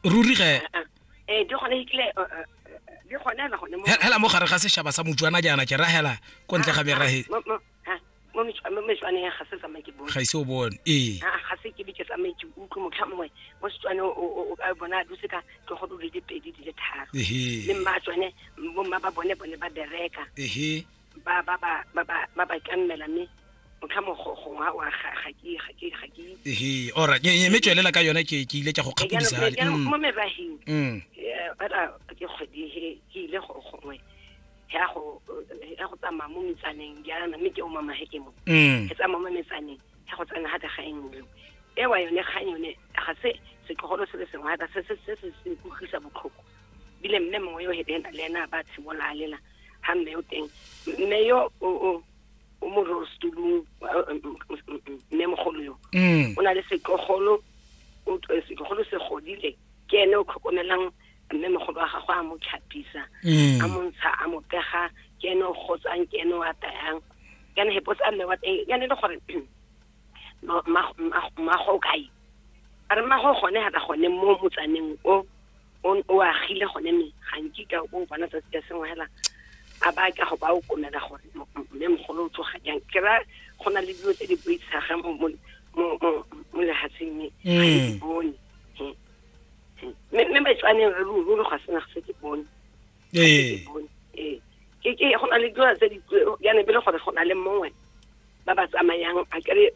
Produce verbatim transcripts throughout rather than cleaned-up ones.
ruri ge eh di gone ikile di gone la gone mo hela mo gare ga se shaba sa motswana jana ke ra hela ko ntle ga berahe mo mo mo mo tswane ya gase sa make bone ga ise o bone eh ha gase ke bitse sa make utlwe mo tlhamwe mo tswane o ka bona duse ka ke go di dipedi di le tharo le mma tswane mo mma ba bone bone ba bereka ehe ba ba ba ba ba ba kammela me o tlhamo go go wa ga ga ke ga ke ga ke ehe ora nye me tswelela ka yona ke ke ile tsa go kgapodisa ga mo me rahing mm ara ke khodi he ke ile go gongwe ya go ya go tsama mo mitsaneng ya na me ke o mama heke mo ke tsama mo mitsaneng ya go tsana hata ga engwe e wa yone ga yone ga se se tlogolo se le sengwe hata se se se se go khisa bokhoko bile mme mo yo hedena le na ba tsibola lela ha mme o teng mme yo o o mo rostulu mme mo golo yo o na le se tlogolo o se tlogolo se godile ke ene o khokonelang mme mo go ba ga go a mo tlhapisa a montsha a mo pega ke ene o gotsang ke ene o atayang kana he potsa mme wa teng ya ne le gore no ma ma go kai are ma go gone ha ta gone mo motsaneng o o a gile gone me ganki ka o bana tsa tsa sengwe hela a ba ka go ba o komela gore mme mo golo o tsoga jang ke ra gona le dilo tse di buitsa ga mo mo mo le hatsini ga bone me me ba tsane re lu lu ga sena se ke bone eh eh ke ke gona le dilo tse di ya ne bele gore gona le mongwe ba ba tsamayang a kere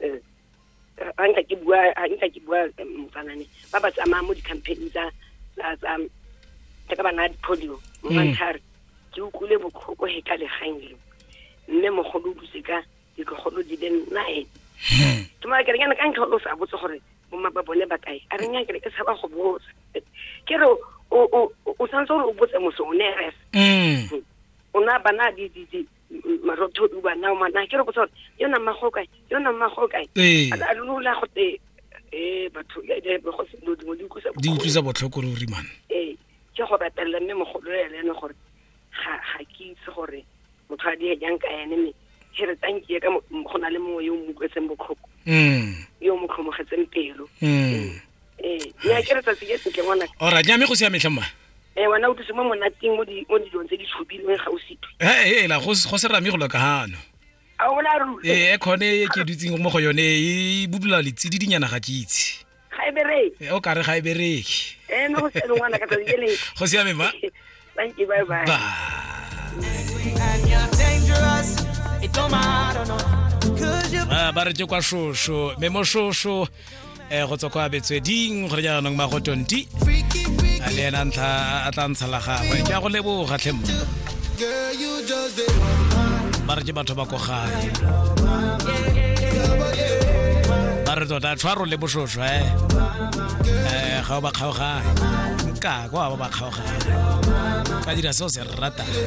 a nka ke bua a nka ke bua motsanane ba ba tsamaya mo di campaign tsa tsa tsa ka bana di polio mo ntshare ke ukule bokhoko he ka le gangile mme mo go dutse ka di go go di den nine tuma ke rena ka ntlho lo sa botse gore mo maba bone ba kae a renya ke ke sa ba go botse ke re o o o santse o botse mo so ne res mm ona bana di di di marotho du bana o mana ke re botse yona magoka yona magoka a lula go te eh batho ya de go se do di go se di utlusa botlhoko ruri man eh ke go batella mme mo go lele ne gore ga ga ke itse gore motho a di jang ka ene me here tanki ka go na le mo yo mo kwetseng bokhoko mm yo mo khomogetseng pelo mm eh ya ke re tsa se ke ngwana ora ja me go se ya metlhama eh wana o tsemo mo nating mo di mo di donse di tshubile ga o sitwe eh eh la go go se rame go loka hano a ona ru eh khone ke dutsing mo go yone e budula letsidi dinyana ga ke itse ga e bereke o ka re ga e bereke eh no se le ngwana ka tsa dile go se ya me ma thank you bye bye ah ba re tse kwa shosho me mo shosho eh go tswa kwa betsweding go ya nang ma go twenty a le na ntla a tla ntshala ga go ke go leboga tlhem ba re ke batho ba go gae ba re tota tshwaro le boshosho eh eh ga ba kgaoga ka kwa ba ba kgaoga ka dira so se rata